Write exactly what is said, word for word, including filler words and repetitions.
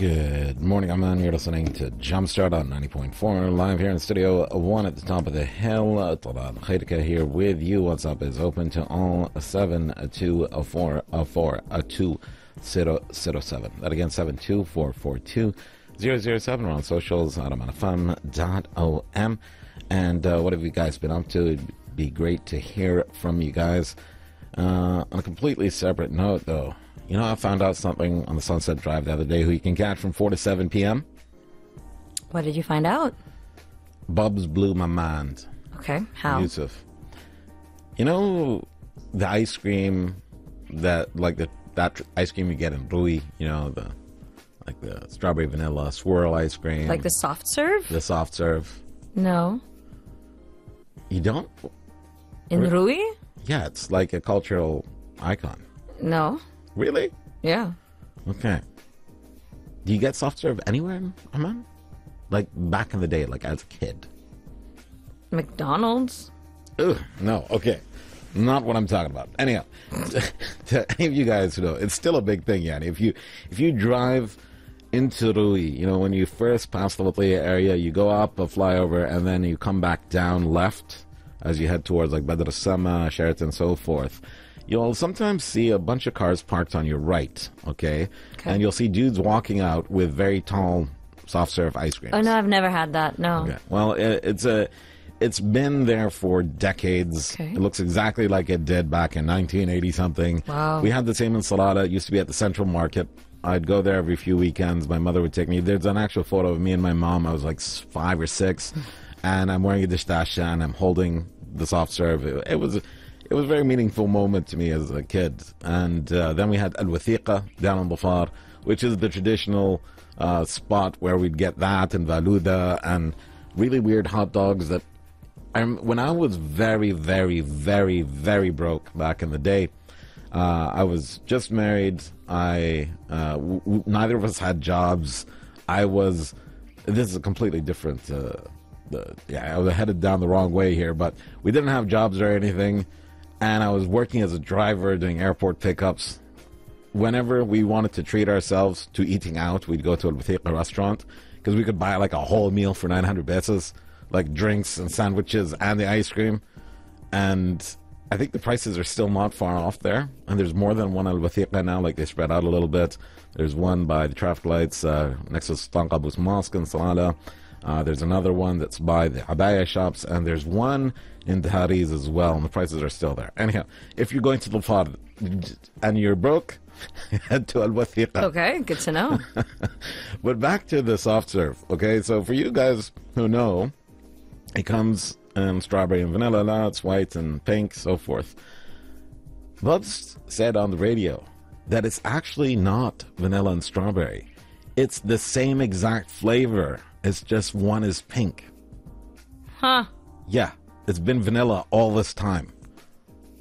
Good morning, I'm on. You're listening to Jumpstart on ninety point four, live here in Studio one at the top of the hill. Talal Khairika here with you. What's up is open to all seven two four four two zero zero seven. That again, seven two four four two zero zero seven. We're on socials, adamanafam dot o m. And uh, what have you guys been up to? It'd be great to hear from you guys. Uh, on a completely separate note, though, you know, I found out something on the Sunset Drive the other day who you can catch from four to seven p.m. What did you find out? Bubs blew my mind. Okay, how? Yusuf. You know, the ice cream that, like the that tr- ice cream you get in Rui, you know, the like the strawberry vanilla swirl ice cream. Like the soft serve? The soft serve. No. You don't? In Rui? Yeah, it's like a cultural icon. No. Really? Yeah. Okay. Do you get soft serve anywhere, Aman? Like back in the day, like as a kid? McDonald's? Ugh, no, okay. Not what I'm talking about. Anyhow, to any of you guys who know, it's still a big thing, Yani. If you if you drive into Rui, you know, when you first pass the Watliya area, you go up a flyover and then you come back down left as you head towards like Badr Sama, Sheraton, and so forth. You'll sometimes see a bunch of cars parked on your right, okay? Okay. And you'll see dudes walking out with very tall soft serve ice creams. Oh, no, I've never had that. No. Okay. Well, it, it's a, it's been there for decades. Okay. It looks exactly like it did back in nineteen eighty something. Wow. We had the same in Salada. It used to be at the Central Market. I'd go there every few weekends. My mother would take me. There's an actual photo of me and my mom. I was like five or six, and I'm wearing a dishtasha and I'm holding the soft serve. It, it was. It was a very meaningful moment to me as a kid. And uh, then we had Al Wathiqa down on Dhafar, which is the traditional uh, spot where we'd get that and Valuda and really weird hot dogs that I'm, when I was very, very, very, very broke back in the day, uh, I was just married. I uh, w- w- neither of us had jobs. I was, this is a completely different, uh, the, yeah, I was headed down the wrong way here, but we didn't have jobs or anything. And I was working as a driver doing airport pickups. Whenever we wanted to treat ourselves to eating out, we'd go to a Wathiqa restaurant because we could buy like a whole meal for nine hundred pesos, like drinks and sandwiches and the ice cream. And I think the prices are still not far off there. And there's more than one Al Wathiqa now, like they spread out a little bit. There's one by the traffic lights uh, next to Sultan Qaboos Mosque in Salala. Uh, there's another one that's by the Abaya shops, and there's one in Tahariz as well, and the prices are still there. Anyhow, if you're going to Dhafar and you're broke, head to Al Wathiqa. Okay, good to know. But back to the soft serve, okay? So for you guys who know, it comes in strawberry and vanilla, la, it's white and pink, so forth. Bubs said on the radio that it's actually not vanilla and strawberry. It's the same exact flavor. It's just one is pink. Huh. Yeah, it's been vanilla all this time.